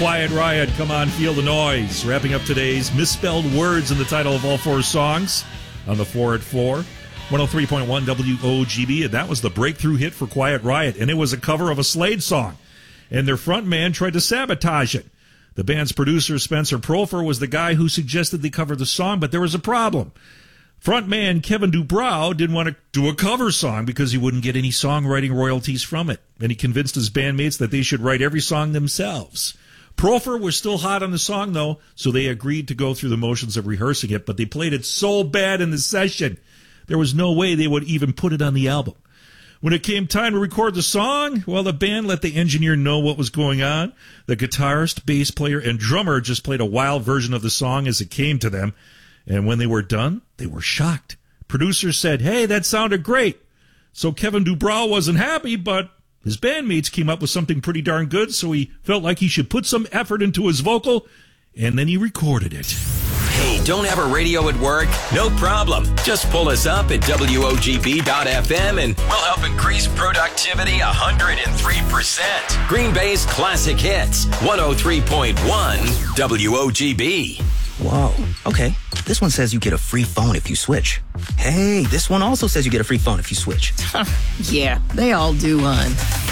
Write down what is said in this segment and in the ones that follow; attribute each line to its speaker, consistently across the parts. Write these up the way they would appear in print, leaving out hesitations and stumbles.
Speaker 1: Quiet Riot, Come On, Feel the Noise. Wrapping up today's misspelled words in the title of all four songs on the 4 at 4. 103.1 WOGB, and that was the breakthrough hit for Quiet Riot, and it was a cover of a Slade song, and their front man tried to sabotage it. The band's producer, Spencer Profer, was the guy who suggested they cover the song, but there was a problem. Frontman Kevin Dubrow didn't want to do a cover song because he wouldn't get any songwriting royalties from it, and he convinced his bandmates that they should write every song themselves. Profer was still hot on the song, though, so they agreed to go through the motions of rehearsing it, but they played it so bad in the session, there was no way they would even put it on the album. When it came time to record the song, well, the band let the engineer know what was going on. The guitarist, bass player, and drummer just played a wild version of the song as it came to them, and when they were done, they were shocked. Producers said, "Hey, that sounded great." So Kevin Dubrow wasn't happy, but his bandmates came up with something pretty darn good, so he felt like he should put some effort into his vocal, and then he recorded it.
Speaker 2: Hey, don't have a radio at work? No problem. Just pull us up at WOGB.FM and we'll help increase productivity 103%. Green Bay's Classic Hits, 103.1 WOGB.
Speaker 3: Whoa, okay. This one says you get a free phone if you switch. Hey, this one also says you get a free phone if you switch.
Speaker 4: Yeah, they all do, hon.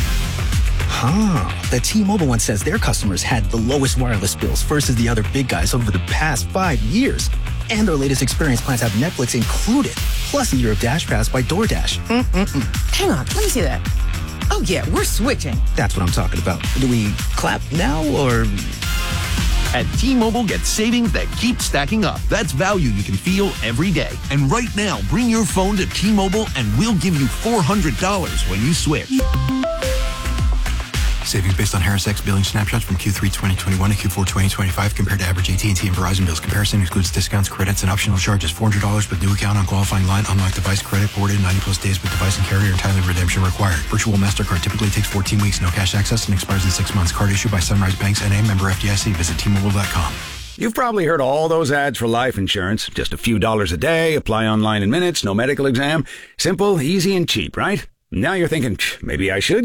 Speaker 3: The T-Mobile one says their customers had the lowest wireless bills versus the other big guys over the past 5 years. And their latest experience plans have Netflix included, plus a year of Dash Pass by DoorDash.
Speaker 4: Hang on, let me see that. Oh, yeah, we're switching.
Speaker 3: That's what I'm talking about. Do we clap now, or...
Speaker 5: At T-Mobile, get savings that keep stacking up. That's value you can feel every day. And right now, bring your phone to T-Mobile and we'll give you $400 when you switch.
Speaker 6: Savings based on Harris X billing snapshots from Q3 2021 to Q4 2025 compared to average AT&T and Verizon bills. Comparison excludes discounts, credits, and optional charges. $400 with new account on qualifying line. Unlocked device credit ported 90-plus days with device and carrier, and timely redemption required. Virtual MasterCard typically takes 14 weeks. No cash access and expires in 6 months. Card issued by Sunrise Banks N.A. member FDIC. Visit T-Mobile.com.
Speaker 7: You've probably heard all those ads for life insurance. Just a few dollars a day, apply online in minutes, no medical exam. Simple, easy, and cheap, right? Now you're thinking, maybe I should